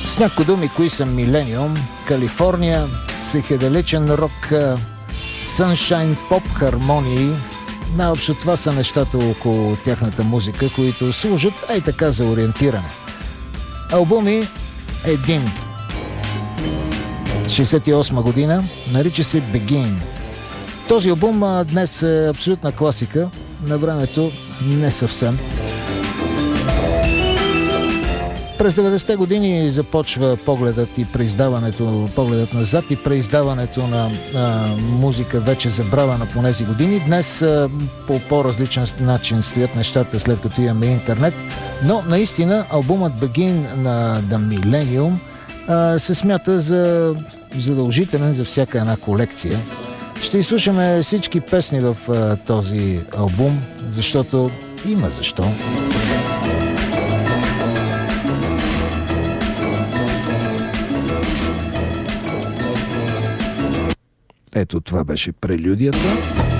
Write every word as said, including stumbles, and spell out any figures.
С някои думи, кои са Милениум, Калифорния, психоделичен рок, съншайн, поп, хармонии. Най-общо това са нещата около тяхната музика, които служат, а и така, за ориентиране. Албуми един. шейсет и осма година, нарича се Begin. Този албум а, днес е абсолютна класика, на времето не съвсем. През деветдесетте години започва погледът и преиздаването, погледът назад и преиздаването на а, музика, вече забравена по тези години. Днес а, по по-различен начин стоят нещата, след като имаме интернет, но наистина албумът Begin на The Millennium а, се смята за задължителен за всяка една колекция. Ще изслушаме всички песни в а, този албум, защото има защо. Ето това беше прелюдията.